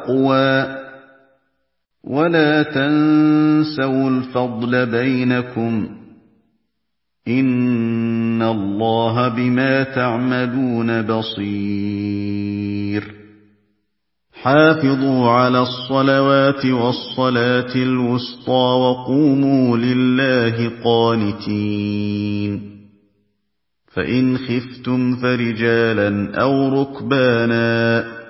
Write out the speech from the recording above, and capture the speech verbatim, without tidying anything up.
تَقْوَىٰ وَلَا تَنسَوُا الْفَضْلَ بَيْنَكُمْ ۚ إِنَّ اللَّهَ بِمَا تَعْمَلُونَ بَصِيرٌ حَافِظُوا عَلَى الصَّلَوَاتِ وَالصَّلَاةِ الْوُسْطَىٰ وَقُومُوا لِلَّهِ قَانِتِينَ فَإِنْ خِفْتُمْ فَرِجَالًا أَوْ رُكْبَانًا